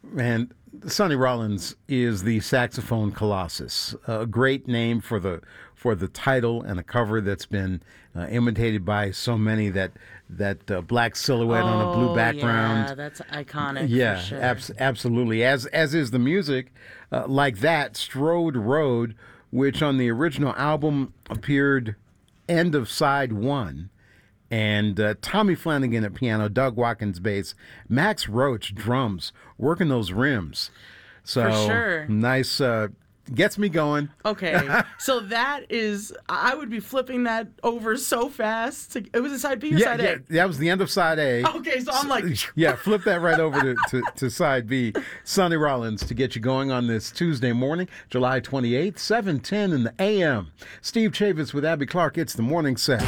And Sonny Rollins is the saxophone colossus. A great name for the title and a cover that's been imitated by so many. That black silhouette on a blue background. Yeah, that's iconic. Yeah, for sure. absolutely. As is the music, like that Strode Road, which on the original album appeared end of side one. And Tommy Flanagan at piano, Doug Watkins bass, Max Roach drums, working those rims. So For sure. Nice, gets me going. Okay, so that is, I would be flipping that over so fast. It was a side B or Yeah, side yeah, A? that was the end of side A. Okay, so I'm like, Yeah, flip that right over to side B. Sonny Rollins to get you going on this Tuesday morning, July 28th, 7:10 in the a.m. Steve Chavis with Abby Clark. It's the morning set.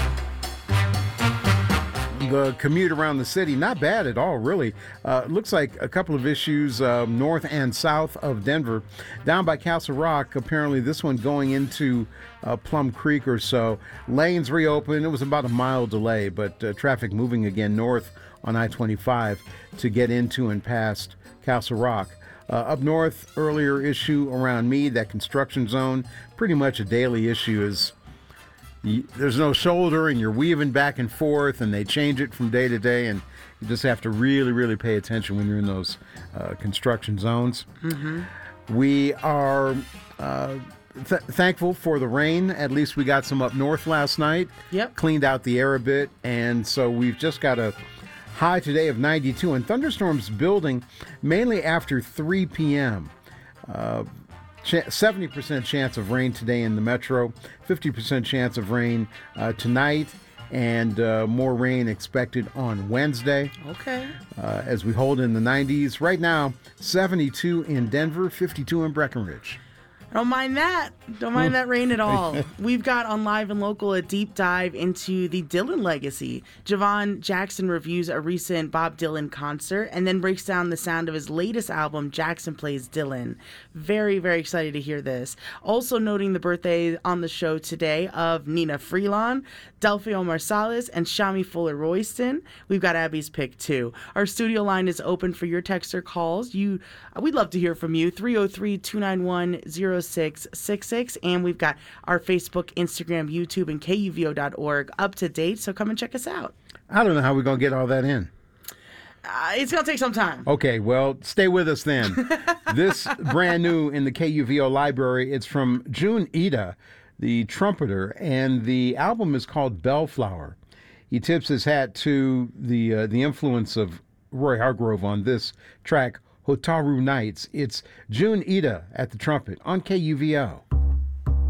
The commute around the city, not bad at all, really. Looks like a couple of issues north and south of Denver. Down by Castle Rock, apparently this one going into Plum Creek or so. Lanes reopened. It was about a mile delay, but traffic moving again north on I-25 to get into and past Castle Rock. Up north, earlier issue around Meade, that construction zone, pretty much a daily issue is there's no shoulder and you're weaving back and forth and they change it from day to day, and you just have to really, really pay attention when you're in those construction zones. mm-hmm. We are thankful for the rain. At least we got some up north last night. Yep. Cleaned out the air a bit, and so we've just got a high today of 92, and thunderstorms building mainly after 3 p.m. 70% chance of rain today in the metro, 50% chance of rain tonight, and more rain expected on Wednesday. Okay. As we hold in the 90s. Right now, 72 in Denver, 52 in Breckenridge. I don't mind that. Don't mind that rain at all. We've got on Live and Local a deep dive into the Dylan legacy. Javon Jackson reviews a recent Bob Dylan concert and then breaks down the sound of his latest album, Jackson Plays Dylan. Very, very excited to hear this. Also noting the birthday on the show today of Nina Freelon, Delphio Marsalis, and Shami Fuller Royston. We've got Abby's pick too. Our studio line is open for your text or calls. We'd love to hear from you. 303-291-0666. And we've got our Facebook, Instagram, YouTube, and KUVO.org up to date. So come and check us out. I don't know how we're going to get all that in. It's going to take some time. Okay, well, stay with us then. This brand new in the KUVO library, it's from June Ida, the trumpeter, and the album is called Bellflower. He tips his hat to the influence of Roy Hargrove on this track, Hotaru Nights. It's June Ida at the trumpet on KUVO.